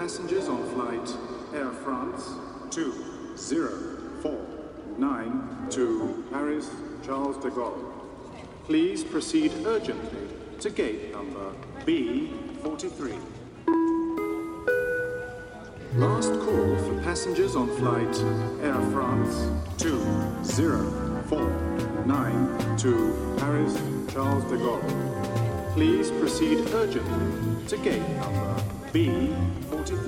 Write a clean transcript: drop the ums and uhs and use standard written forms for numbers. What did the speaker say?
passengers on flight Air France 2049 to Paris Charles de Gaulle. Please proceed urgently to gate number B43. Last call for passengers on flight Air France 2049 to Paris Charles de Gaulle. Please proceed urgently to gate number B43.